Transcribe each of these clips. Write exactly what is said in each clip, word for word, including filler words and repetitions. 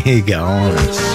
שיגעון.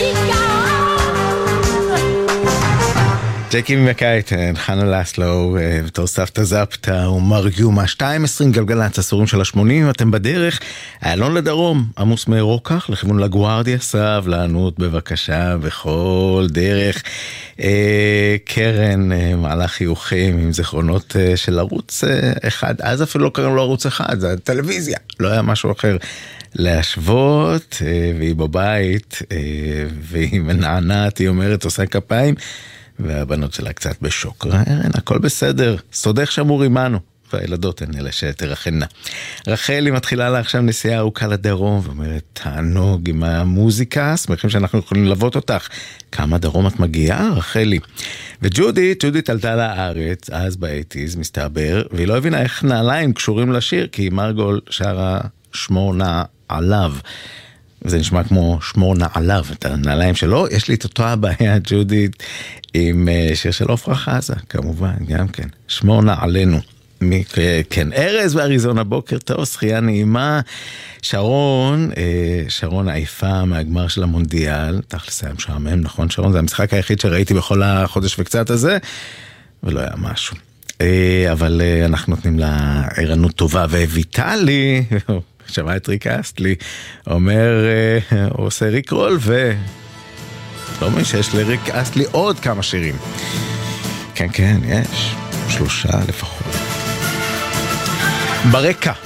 ג'קי מקייטן, חנה לסלו, בתור סבתא זפתה ומרגיומה, שתיים עשרים גלגלצ, הסורים של השמונים, אתם בדרך, אלון לדרום, עמוס מרוקח, לכיוון לגוארדיה, סבלנות בבקשה, בכל דרך, אה, קרן, אה, מעלה חיוכים עם זיכרונות אה, של ערוץ אה, אחד, אז אפילו לא קראנו לו ערוץ אחד, זה טלוויזיה, לא היה משהו אחר. להשוות, אה, והיא בבית, אה, והיא מנענת, היא אומרת, עושה כפיים, והבנות שלה קצת בשוק. רן, הכל בסדר, סודך שמור עמנו, והילדות הן אלה שתרחנה. רחל היא מתחילה לה עכשיו נסיעה ארוכה לדרום, ואומרת, תענוג עם המוזיקה, שמחים שאנחנו יכולים ללוות אותך. כמה דרום את מגיעה, רחלי? וג'ודית, ג'ודית עלתה לארץ, אז באייטיז, מסתבר, והיא לא הבינה איך נעליים קשורים לשיר, כי מרגול שרה שמור נע עליו. זה נשמע כמו שמור נעליו, את הנעליים שלו. יש לי את אותו הבעיה, ג'ודית, עם שיר של עופרה חזה, כמובן, גם כן. שמור נעלינו. מי, כן, ארז באריזונה, בוקר טוב, שחייה נעימה. שרון, שרון עייפה מהגמר של המונדיאל, תכלס היה משעמם, נכון שרון? זה המשחק היחיד שראיתי בכל החודש וקצת הזה, ולא היה משהו. אבל אנחנו נותנים לה ערנות טובה, וויטלי, שמע את ריק אסטלי, אומר, הוא עושה ריק רול, ו... לא מבין שיש לריק אסטלי עוד כמה שירים. כן, כן, יש. שלושה לפחות. ברקע.